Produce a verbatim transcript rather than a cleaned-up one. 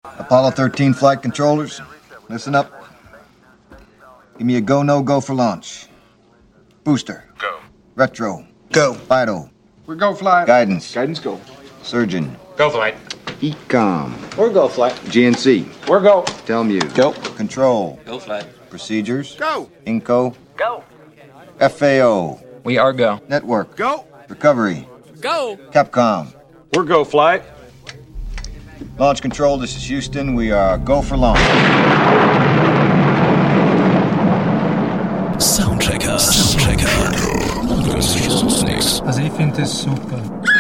Apollo thirteen flight controllers, listen up. Give me a go, no go for launch. Booster. Go. Retro. Go. Vital. We're go flight. Guidance. Guidance go. Surgeon. Go flight. Ecom. We're go flight. G N C. We're go. Telmuse. Go. Control. Go flight. Procedures. Go. Inco. Go. F A O. We are go. Network. Go. Recovery. Go. Capcom. We're go flight. Launch control, this is Houston. We are go for launch. Soundchecker. Soundchecker. Das Also ich finde das super.